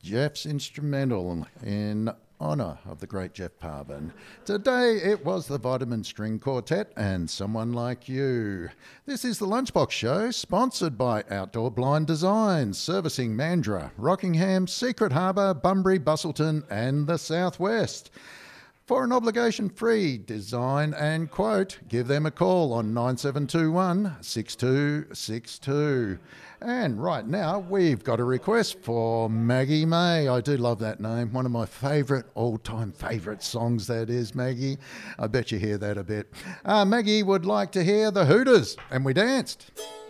Jeff's Instrumental in honour of the great Jeff Parvin. Today it was the Vitamin String Quartet and Someone Like You. This is the Lunchbox Show, sponsored by Outdoor Blind Designs, servicing Mandurah, Rockingham, Secret Harbour, Bunbury, Busselton and the Southwest. For an obligation-free design and quote, give them a call on 9721 6262. And right now, we've got a request for Maggie May. I do love that name. One of my favourite, all-time favourite songs, that is, Maggie. I bet you hear that a bit. Maggie would like to hear the Hooters, and we danced.